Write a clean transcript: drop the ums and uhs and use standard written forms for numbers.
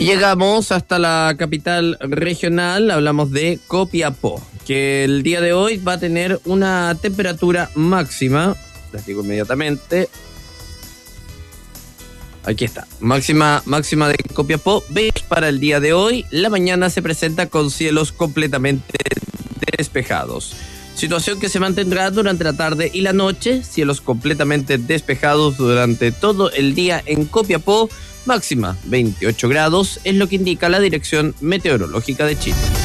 Y llegamos hasta la capital regional, hablamos de Copiapó, que el día de hoy va a tener una temperatura máxima, les digo inmediatamente, aquí está, máxima de Copiapó, ¿ves? Para el día de hoy, la mañana se presenta con cielos completamente despejados. Situación que se mantendrá durante la tarde y la noche, cielos completamente despejados durante todo el día en Copiapó, máxima 28 grados, es lo que indica la Dirección Meteorológica de Chile.